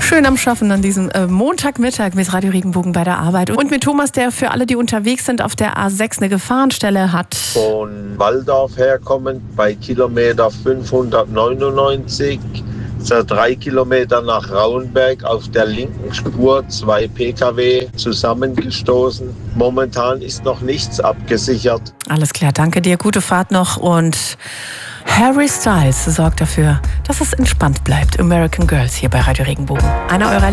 Schön am Schaffen an diesem Montagmittag mit Radio Regenbogen bei der Arbeit. Und mit Thomas, der für alle, die unterwegs sind, auf der A6 eine Gefahrenstelle hat. Von Walldorf herkommend bei Kilometer 599, so 3 Kilometer nach Rauenberg auf der linken Spur 2 Pkw zusammengestoßen. Momentan ist noch nichts abgesichert. Alles klar, danke dir, gute Fahrt noch. Und Harry Styles sorgt dafür, dass es entspannt bleibt. American Girls hier bei Radio Regenbogen. Einer eurer